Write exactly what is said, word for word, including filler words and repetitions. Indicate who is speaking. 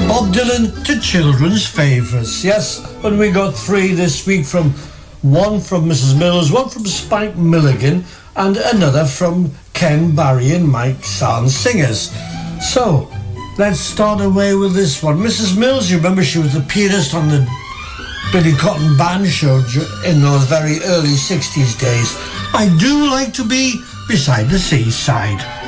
Speaker 1: Bob Dylan to children's favourites. Yes, and we got three this week, from one from Missus Mills, one from Spike Milligan, and another from Ken Barry and Mike Sands Singers. So, let's start away with this one. Missus Mills, you remember she was the pianist on the Billy Cotton Band show in those very early sixties days. I do like to be beside the seaside.